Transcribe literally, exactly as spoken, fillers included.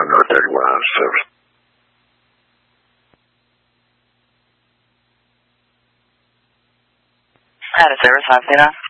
North thirty-one out of service. Out of service, five zero.